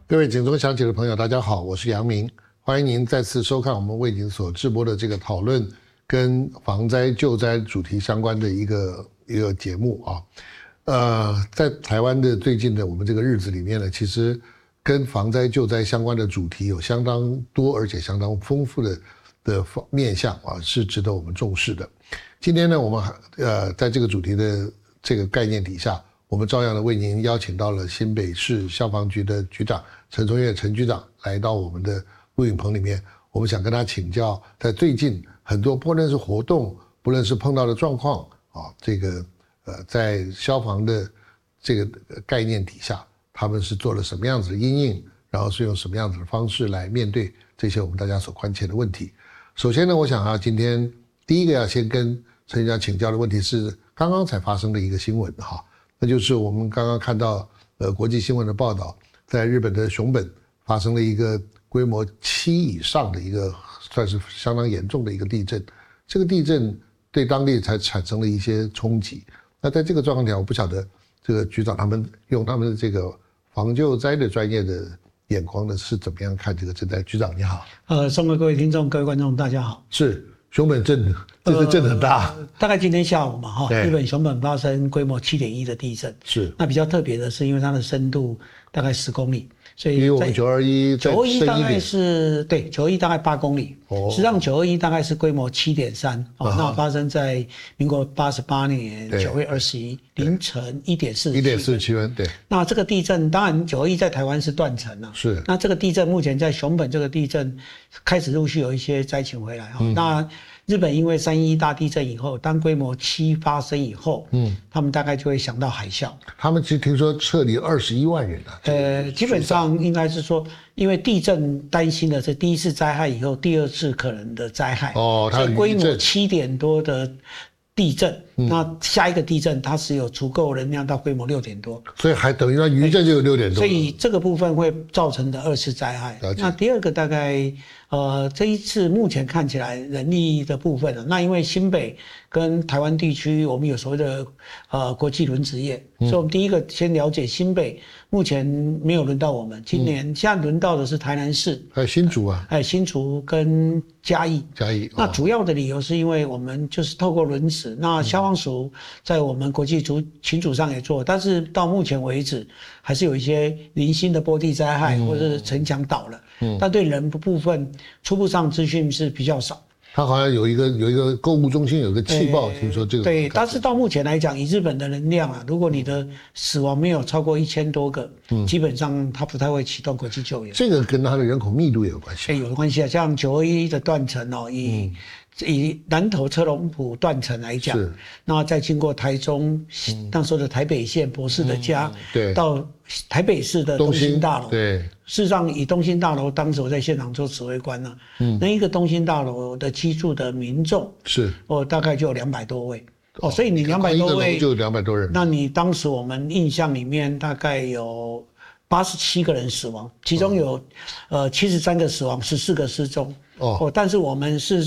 各位警钟响起的朋友，大家好，我是杨明，欢迎您再次收看我们为您所直播的这个讨论跟防灾救灾主题相关的一个节目啊。在台湾的最近的我们这个日子里面呢，其实跟防灾救灾相关的主题有相当多而且相当丰富的面向啊，是值得我们重视的。今天呢，我们在这个主题的这个概念底下，我们照样的为您邀请到了新北市消防局的局长陈崇岳陈局长来到我们的录影棚里面，我们想跟他请教，在最近很多不论是活动，不论是碰到的状况啊，在消防的这个概念底下，他们是做了什么样子的因应，然后是用什么样子的方式来面对这些我们大家所关切的问题。首先呢，我想今天第一个要先跟陈局长请教的问题是刚刚才发生的一个新闻哈，那就是我们刚刚看到国际新闻的报道，在日本的熊本发生了一个规模7以上的一个算是相当严重的一个地震，这个地震对当地才产生了一些冲击。那在这个状况下，我不晓得这个局长他们用他们的这个防救灾的专业的眼光呢是怎么样看这个震灾？局长你好。 松哥，各位听众、各位观众，大家好。 是熊本震，这次震很大。 大概今天下午嘛，日本熊本发生规模7.1的地震。是。那比较特别的是，因为它的深度大概10公里，所以比我们921 大概是对921大概8公里。实际上921大概是规模7.3。那发生在民国88年9月21凌晨1:47分。 对。 那这个地震当然921在台湾是断层了。是。那这个地震目前在熊本这个地震开始陆续有一些灾情回来。那日本因为3.11大地震以后，当规模7发生以后，他们大概就会想到海啸。他们其实听说撤离21万人啊。 基本上应该是说，因为地震担心的是第一次灾害以后第二次可能的灾害。它规模7点多的地震，那下一个地震它是有足够能量到规模6点多， 所以还等于它余震就有6点多。 所以这个部分会造成的2次灾害。那第二个大概。这一次目前看起来人力的部分那因为新北跟台湾地区我们有所谓的国际轮值业，所以我们第一个先了解新北目前没有轮到我们，今年现在轮到的是台南市， 还有新竹啊， 新竹跟嘉义。那主要的理由是因为我们就是透过轮值，那消防署在我们国际群组上也做，但是到目前为止还是有一些零星的坡地灾害或者是城墙倒了。但对人的部分，初步上资讯是比较少。 他好像有一个购物中心有个气爆，听说这个。 对，但是到目前来讲，以日本的能量如果你的死亡没有超过1000多个，基本上他不太会启动国际救援。 这个跟他的人口密度也有关系。 有关系像921的断层以南投车龙埔断层来讲，那再经过台中那时候的台北县博士的家，到台北市的东兴大楼，事实上以东兴大楼，当时我在现场做指挥官那一个东兴大楼的居住的民众大概就有200多位所以你200多位就200多人， 那你当时我们印象里面大概有87个人死亡，其中有73个死亡，14个失踪但是我们事实